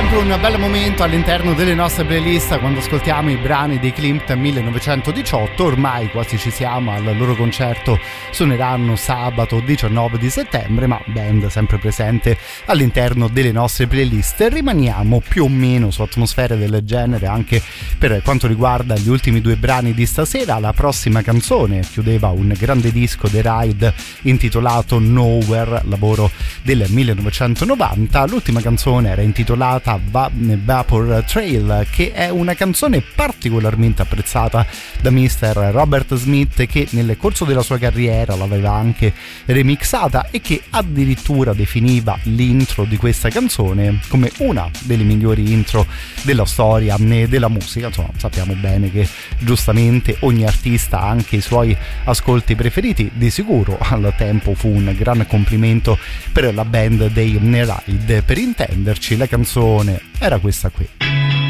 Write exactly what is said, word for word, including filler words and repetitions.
sempre un bel momento all'interno delle nostre playlist quando ascoltiamo i brani dei Klimt millenovecentodiciotto. Ormai quasi ci siamo al loro concerto, suoneranno sabato diciannove di settembre, ma band sempre presente all'interno delle nostre playlist. Rimaniamo più o meno su atmosfere del genere anche per quanto riguarda gli ultimi due brani di stasera. La prossima canzone chiudeva un grande disco dei Ride intitolato Nowhere, lavoro del millenovecentonovanta. L'ultima canzone era intitolata Vapor Trail, che è una canzone particolarmente apprezzata da mister Robert Smith, che nel corso della sua carriera l'aveva anche remixata e che addirittura definiva l'intro di questa canzone come una delle migliori intro della storia della musica. Insomma, sappiamo bene che giustamente ogni artista ha anche i suoi ascolti preferiti. Di sicuro al tempo fu un gran complimento per la band dei Ride. Per intenderci, la canzone era questa qui.